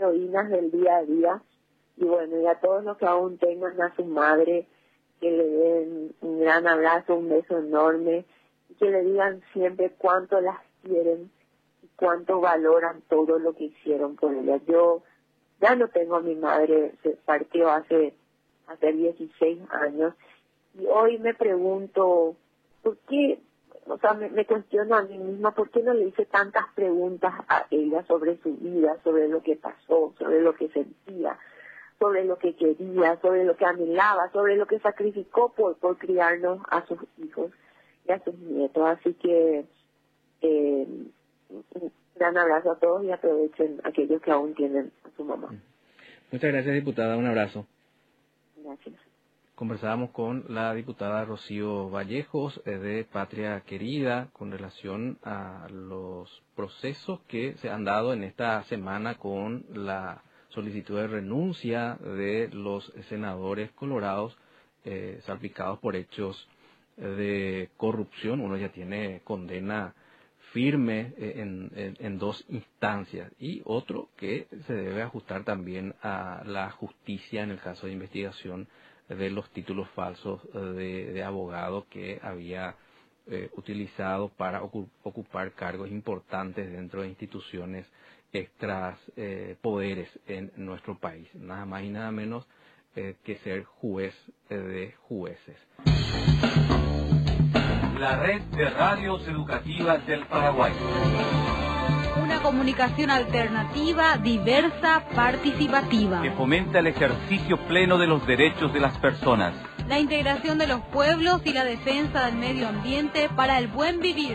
heroínas del día a día. Y bueno, y a todos los que aún tengan a su madre, que le den un gran abrazo, un beso enorme, y que le digan siempre cuánto las quieren y cuánto valoran todo lo que hicieron por ella. Yo ya no tengo a mi madre, se partió hace 16 años, y hoy me pregunto, ¿por qué? O sea, me cuestiono a mí misma, ¿por qué no le hice tantas preguntas a ella sobre su vida, sobre lo que pasó, sobre lo que sentía, sobre lo que quería, sobre lo que anhelaba, sobre lo que sacrificó por criarnos a sus hijos y a sus nietos? Así que un gran abrazo a todos y aprovechen aquellos que aún tienen a su mamá. Muchas gracias, diputada. Un abrazo. Gracias. Conversábamos con la diputada Rocío Vallejos de Patria Querida con relación a los procesos que se han dado en esta semana con la solicitud de renuncia de los senadores colorados salpicados por hechos de corrupción. Uno ya tiene condena firme en dos instancias y otro que se debe ajustar también a la justicia en el caso de investigación de los títulos falsos de abogado que había utilizado para ocupar cargos importantes dentro de instituciones extras poderes en nuestro país. Nada más y nada menos que ser juez de jueces. La red de radios educativas del Paraguay. Una comunicación alternativa, diversa, participativa. Que fomenta el ejercicio pleno de los derechos de las personas. La integración de los pueblos y la defensa del medio ambiente para el buen vivir.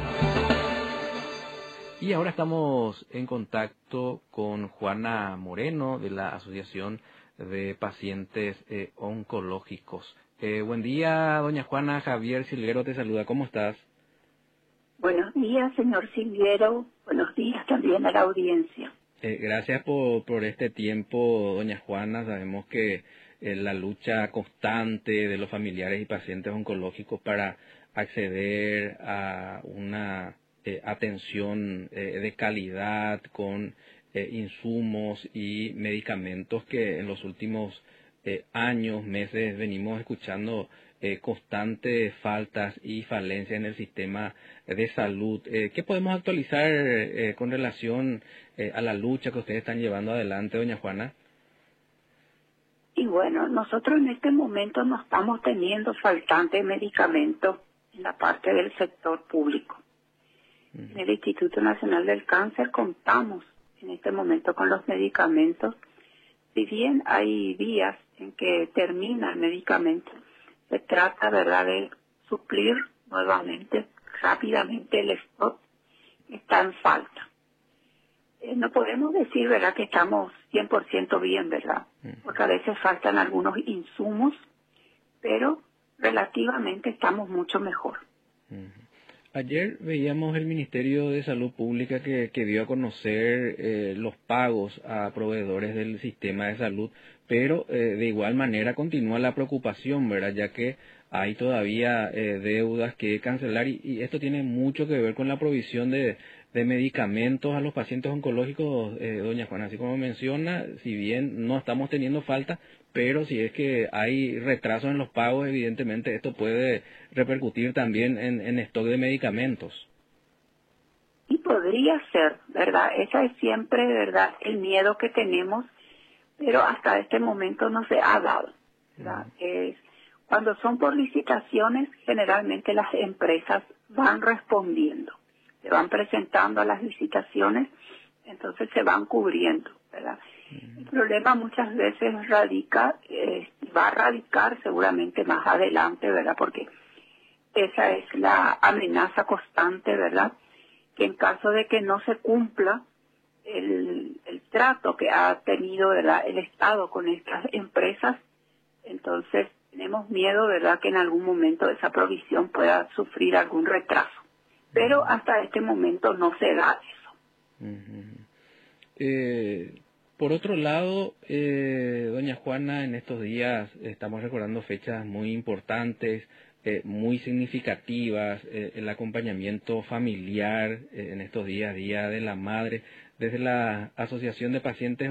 Y ahora estamos en contacto con Juana Moreno de la Asociación de Pacientes Oncológicos. Buen día, doña Juana. Javier Silguero te saluda. ¿Cómo estás? Buenos días, señor Silguero. Buenos días también a la audiencia. Gracias por este tiempo, doña Juana. Sabemos que la lucha constante de los familiares y pacientes oncológicos para acceder a una atención de calidad con insumos y medicamentos que en los últimos años, meses, venimos escuchando constantes faltas y falencias en el sistema de salud. ¿Qué podemos actualizar con relación a la lucha que ustedes están llevando adelante, doña Juana? Y bueno, nosotros en este momento no estamos teniendo faltante de medicamentos en la parte del sector público. En el Instituto Nacional del Cáncer contamos en este momento con los medicamentos. Si bien hay días en que termina el medicamento, se trata, ¿verdad?, de suplir nuevamente, rápidamente el stock que está en falta. No podemos decir, ¿verdad?, que estamos 100% bien, ¿verdad? Porque a veces faltan algunos insumos, pero relativamente estamos mucho mejor. Ayer veíamos el Ministerio de Salud Pública que dio a conocer los pagos a proveedores del sistema de salud, pero de igual manera continúa la preocupación, ¿verdad? Ya que hay todavía deudas que cancelar y esto tiene mucho que ver con la provisión de medicamentos a los pacientes oncológicos, doña Juana. Así como menciona, si bien no estamos teniendo falta, pero si es que hay retrasos en los pagos, evidentemente esto puede repercutir también en stock de medicamentos. Y podría ser, ¿verdad? Ese es siempre, ¿verdad?, el miedo que tenemos, pero hasta este momento no se ha dado, ¿verdad? Cuando son por licitaciones, generalmente las empresas van respondiendo, se van presentando a las licitaciones, entonces se van cubriendo, ¿verdad? El problema muchas veces va a radicar seguramente más adelante, ¿verdad? Porque esa es la amenaza constante, ¿verdad? Que en caso de que no se cumpla el trato que ha tenido, ¿verdad?, el Estado con estas empresas, entonces tenemos miedo, ¿verdad?, que en algún momento esa provisión pueda sufrir algún retraso. Pero hasta este momento no se da eso. Por otro lado, doña Juana, en estos días estamos recordando fechas muy importantes, muy significativas, el acompañamiento familiar en estos días, Día de la Madre, desde la Asociación de Pacientes